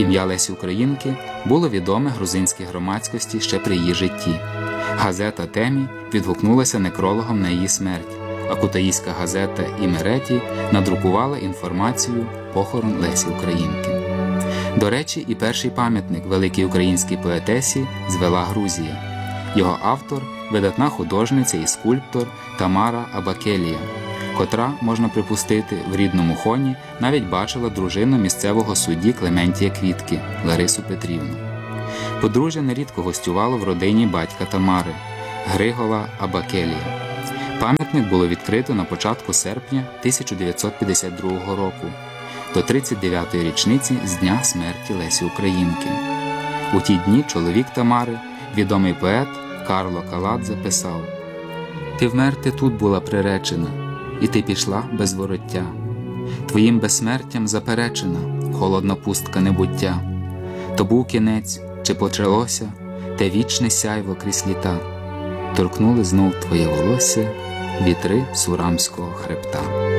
Ім'я Лесі Українки було відоме грузинській громадськості ще при її житті. Газета «Темі» відгукнулася некрологом на її смерть, а кутаїська газета «Імереті» надрукувала інформацію «Похорон Лесі Українки». До речі, і перший пам'ятник великій українській поетесі звела Грузія. Його автор – видатна художниця і скульптор Тамара Абакелія, котра, можна припустити, в рідному Хоні навіть бачила дружину місцевого судді Клементія Квітки Ларису Петрівну. Подружжя нерідко гостювало в родині батька Тамари – Григола Абакелія. Пам'ятник було відкрито на початку серпня 1952 року, до 39-ї річниці з дня смерті Лесі Українки. У ті дні чоловік Тамари, відомий поет Карло Каладзе, писав: «Ти вмерти тут була приречена, і ти пішла без вороття. Твоїм безсмертям заперечена холодна пустка небуття. То був кінець, чи почалося те вічне сяйво крізь літа. Торкнули знов твоє волосся вітри Сурамського хребта».